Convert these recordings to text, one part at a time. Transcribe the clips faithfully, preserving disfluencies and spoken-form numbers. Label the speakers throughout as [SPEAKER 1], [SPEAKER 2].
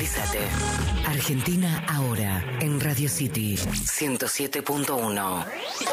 [SPEAKER 1] Actualizate. Argentina ahora en Radio City ciento siete punto uno.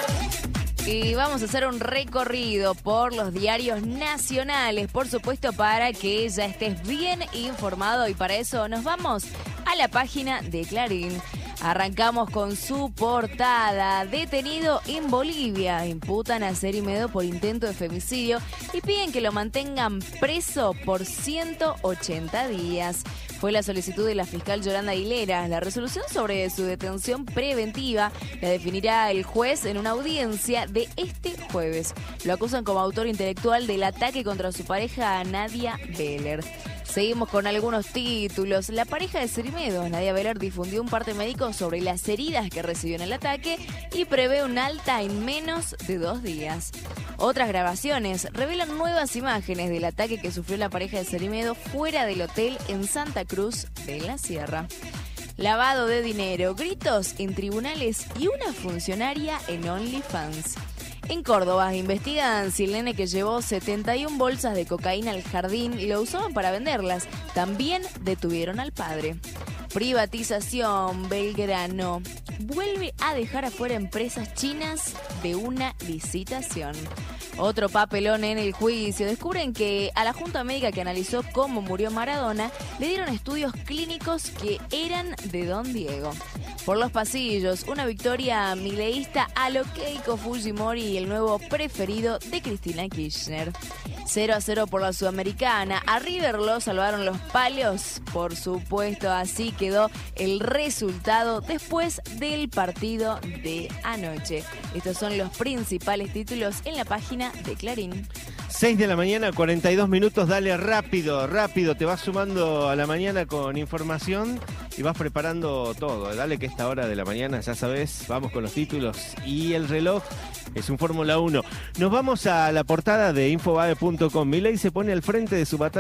[SPEAKER 2] Y vamos a hacer un recorrido por los diarios nacionales, por supuesto, para que ya estés bien informado, y para eso nos vamos a la página de Clarín. Arrancamos con su portada. Detenido en Bolivia. Imputan a Cerimedo por intento de femicidio y piden que lo mantengan preso por ciento ochenta días. Fue la solicitud de la fiscal Yolanda Aguilera. La resolución sobre su detención preventiva la definirá el juez en una audiencia de este jueves. Lo acusan como autor intelectual del ataque contra su pareja Nadia Beller. Seguimos con algunos títulos. La pareja de Cerimedo, Nadia Beller, difundió un parte médico sobre las heridas que recibió en el ataque y prevé un alta en menos de dos días. Otras grabaciones revelan nuevas imágenes del ataque que sufrió la pareja de Cerimedo fuera del hotel en Santa Cruz de la Sierra. Lavado de dinero, gritos en tribunales y una funcionaria en OnlyFans. En Córdoba investigan si el nene que llevó setenta y una bolsas de cocaína al jardín lo usaban para venderlas. También detuvieron al padre. Privatización. Belgrano vuelve a dejar afuera empresas chinas de una licitación. Otro papelón en el juicio. Descubren que a la Junta Médica que analizó cómo murió Maradona le dieron estudios clínicos que eran de Don Diego. Por los pasillos, una victoria mileísta a lo Keiko Fujimori, el nuevo preferido de Cristina Kirchner. cero a cero por la Sudamericana. A River lo salvaron los palos, por supuesto. Así quedó el resultado después del partido de anoche. Estos son los principales títulos en la página de Clarín.
[SPEAKER 3] seis de la mañana, cuarenta y dos minutos. Dale rápido, rápido. Te vas sumando a la mañana con información y vas preparando todo. Dale que esta hora de la mañana, ya sabes, vamos con los títulos y el reloj. Es un Fórmula uno. Nos vamos a la portada de Infobae punto com. Milei se pone al frente de su batalla